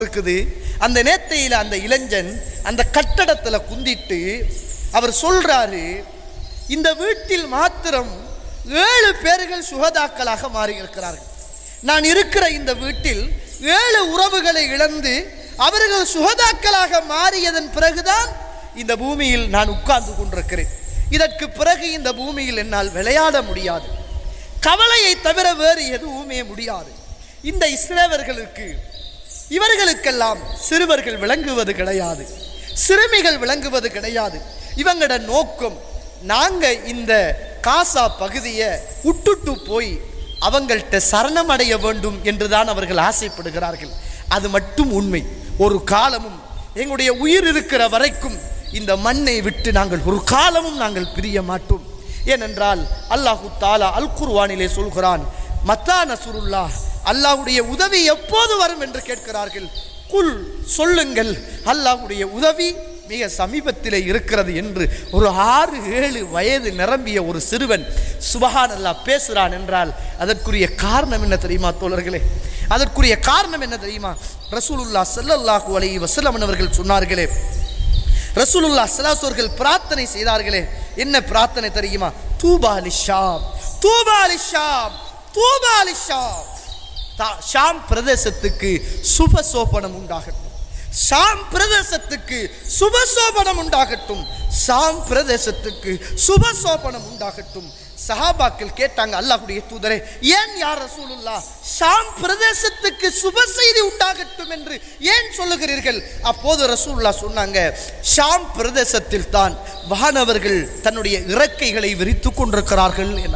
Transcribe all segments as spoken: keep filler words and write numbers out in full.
இருக்குது. அந்த நேத்தையில அந்த இளைஞன் அந்த கட்டடத்துல குந்திட்டு அவர் சொல்றாரு, இந்த வீட்டில் மாத்திரம் ஏழு பேர்கள் சுகதாக்களாக மாறி இருக்கிறார்கள். நான் இருக்கிற இந்த வீட்டில் ஏழு உறவுகளை இழந்து அவர்கள் சுகதாக்களாக மாறியதன் பிறகுதான் இந்த பூமியில் நான் உட்கார்ந்து கொண்டிருக்கிறேன். இதற்கு பிறகு இந்த பூமியில் என்னால் விளையாட முடியாது. கவலையை தவிர வேறு எதுவுமே முடியாது. இந்த இஸ்ரவேலர்களுக்கு இவர்களுக்கெல்லாம் சிறுவர்கள் விளங்குவது கிடையாது, சிறுமிகள் விளங்குவது கிடையாது. இவங்களோட நோக்கம் நாங்க இந்த காசா பகுதியை விட்டுட்டு போய் அவங்கள்ட்ட சரணமடைய வேண்டும் என்றுதான் அவர்கள் ஆசைப்படுகிறார்கள். அது மட்டும் உண்மை. ஒரு காலமும் எங்களுடைய உயிர் இருக்கிற வரைக்கும் இந்த மண்ணை விட்டு நாங்கள் ஒரு காலமும் நாங்கள் பிரிய மாட்டோம். ஏனென்றால் அல்லாஹு தாலா அல் குர்ஆனிலே சொல்கிறான், மத்தா நஸ்ருல்லாஹ், அல்லாஹ்வுடைய உதவி எப்போது வரும் என்று கேட்கிறார்கள். குல், சொல்லுங்கள், அல்லாஹ்வுடைய உதவி மிக சமீபத்திலே இருக்கிறது என்று ஒரு ஆறு ஏழு வயது நிரம்பிய ஒரு சிறுவன் சுபஹான் அல்லாஹ் பேசுகிறான் என்றால் அதற்குரிய காரணம் என்ன தெரியுமா தோழர்களே? அதற்குரிய காரணம் என்ன தெரியுமா? ரசூலுல்லாஹ் ஸல்லல்லாஹு அலைஹி வஸல்லம் அவர்கள் சொன்னார்களே, ரசூலுல்லாஹ் ஸல்லல்லாஹு அவர்கள் பிரார்த்தனை செய்தார்களே, என்ன பிரார்த்தனை தெரியுமா? தூபா லிஷாம், தூபா லிஷாம், தூபா லிஷாம். ஷாம் பிரதேசத்துக்கு சுபசோபனம் உண்டாகட்டும், ஷாம் பிரதேசத்துக்கு சுபசோபனம் உண்டாகட்டும், ஷாம் பிரதேசத்துக்கு சுபசோபனம் உண்டாகட்டும். சஹாபாக்கள் கேட்டாங்க, அல்லாஹ்வுடைய தூதரே, ஏன் யா ரசூலுல்லாஹ் ஷாம் பிரதேசத்துக்கு சுப செய்தி உண்டாகட்டும் என்று ஏன் சொல்லுகிறீர்கள்? அப்போது ரசூலுல்லாஹ் சொன்னாங்க, ஷாம் பிரதேசத்தில் தான் வானவர்கள் தன்னுடைய இறக்கைகளை விரித்துக் கொண்டிருக்கிறார்கள் என.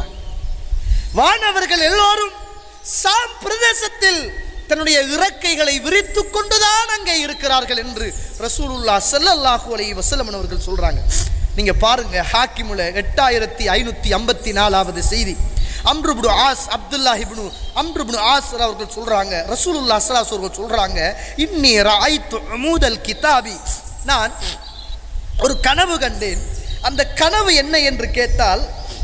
வானவர்கள் எல்லோரும் ஷாம் பிரதேசத்தில் தன்னுடைய இறக்கைகளை விரித்துக் கொண்டுதான் அங்கே இருக்கிறார்கள் என்று ரசூலுல்லாஹ் ஸல்லல்லாஹு அலைஹி வஸல்லம் அவர்கள் சொல்றாங்க. நீங்க பாருங்க, ஹாக்கிமுல எட்டாயிரத்தி ஐநூத்தி ஐம்பத்தி நாலாவது செய்தி. அம்ரு இப்னு ஆஸ், அப்துல்லாஹ் இப்னு அம்ரு இப்னு ஆஸ் அவர்கள் சொல்றாங்க, ரசூலுல்லாஹ் ஸல்லல்லாஹு அலைஹி வஸல்லம் சொல்றாங்க, இன்னி ரஅய்து உமூதல் கிதாபி, நான் ஒரு கனவு கண்டேன். அந்த கனவு என்ன என்று கேட்டால்,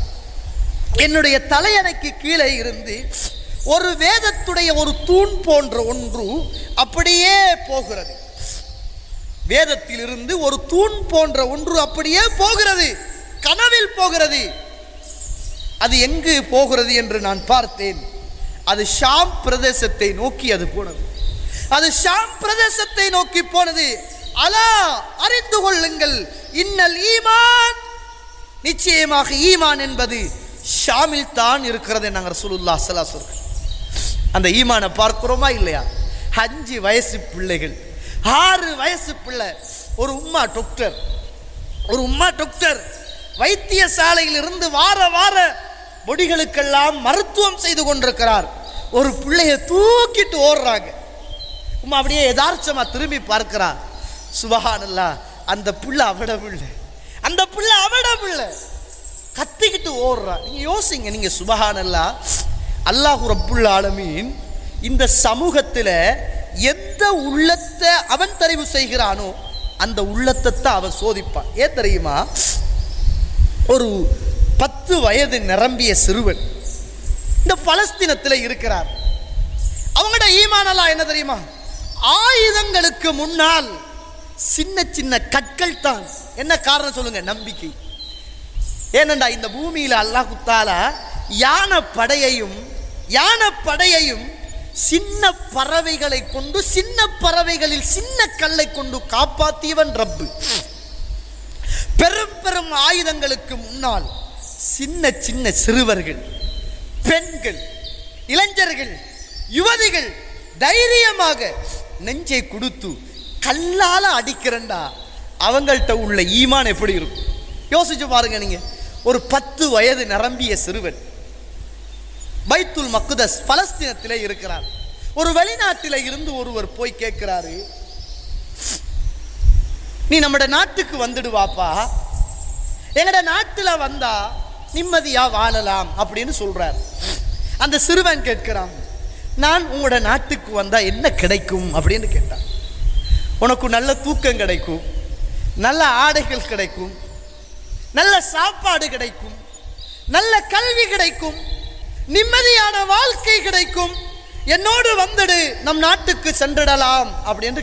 என்னுடைய தலையணைக்கு கீழே இருந்து ஒரு வேதத்துடைய ஒரு தூண் போன்ற ஒன்று அப்படியே போகிறது. வேதத்தில் இருந்து ஒரு தூண் போன்ற ஒன்று அப்படியே போகிறது, கனவில் போகிறது. அது எங்கு போகிறது என்று நான் பார்த்தேன். அது ஷாம் பிரதேசத்தை நோக்கி அது போனது. அது ஷாம் பிரதேசத்தை நோக்கி போனது. அலா, அறிந்து கொள்ளுங்கள், இன்னல் ஈமான், நிச்சயமாக ஈமான் என்பது ஷாமில் தான் இருக்கிறது நாங்கள் ரசூலுல்லாஹ் ஸல்லல்லாஹு அலைஹி வஸல்லம். அந்த ஈமானை பார்க்கிறோமா இல்லையா? அஞ்சு வயசு பிள்ளைகள், ஆறு வயசு பிள்ளை, ஒரு உம்மா டாக்டர், ஒரு உம்மா டாக்டர் வைத்தியசாலையில் இருந்து வார வார பொடிகளுக்கெல்லாம் மருத்துவம் செய்து கொண்டிருக்கிறார். ஒரு பிள்ளைய தூக்கிட்டு ஓடுறாங்க. உம்மா அப்படியே யதார்த்தமா திரும்பி பார்க்கிறார். சுபஹானல்லாஹ், அந்த பிள்ளை அவட பிள்ளை, அந்த பிள்ளை அவட பிள்ளை, கத்திக்கிட்டு ஓடுறா. நீங்க யோசிங்க, நீங்க சுபஹானல்லாஹ், அல்லாஹு ரப்புல் ஆலமீன் இந்த சமூகத்தில் எந்த உள்ளத்தை அவன் தெரிவு செய்கிறானோ அந்த உள்ளத்தை தான் அவன் சோதிப்பான். ஏன் தெரியுமா? ஒரு பத்து வயது நிரம்பிய சிறுவன் இந்த பலஸ்தீனத்தில் இருக்கிறார். அவங்களோட ஈமானல்லா என்ன தெரியுமா? ஆயுதங்களுக்கு முன்னால் சின்ன சின்ன கற்கள் தான். என்ன காரணம் சொல்லுங்க? நம்பிக்கை. ஏனண்டா இந்த பூமியில் அல்லாஹ் தஆலா யானை படையையும் யானை படையையும் சின்ன பறவைகளை கொண்டு, சின்ன பறவைகளில் சின்ன கல்லை கொண்டு காப்பாற்றியவன் ரப்பு. பெரும் பெரும் ஆயுதங்களுக்கு முன்னால் சின்ன சின்ன சிறுவர்கள், பெண்கள், இளைஞர்கள், யுவதிகள் தைரியமாக நெஞ்சை கொடுத்து கல்லால அடிக்கிறண்டா அவங்கள்ட்ட உள்ள ஈமான் எப்படி இருக்கும்? யோசிச்சு பாருங்க. நீங்க ஒரு பத்து வயது நிரம்பிய சிறுவன் பைத்துல் மக்தஸ் பலஸ்தீனத்திலே இருக்கிறார். ஒரு வெளிநாட்டில இருந்து ஒருவர் போய் கேட்கிறாரு, நீ நம்ம நாட்டுக்கு வந்துடுவாப்பா, எங்கட நாட்டுல வந்தா நிம்மதியா வாழலாம் அப்படின்னு சொல்றார். அந்த சிறுவன் கேட்கிறான், நான் உங்களோட நாட்டுக்கு வந்தா என்ன கிடைக்கும் அப்படின்னு கேட்டான். உனக்கு நல்ல தூக்கம் கிடைக்கும், நல்ல ஆடைகள் கிடைக்கும், நல்ல சாப்பாடு கிடைக்கும், நல்ல கல்வி கிடைக்கும், நிம்மதியான வாழ்க்கை கிடைக்கும். என்னோடு வந்துடு, நம் நாட்டுக்கு சென்றிடலாம் அப்படின்னு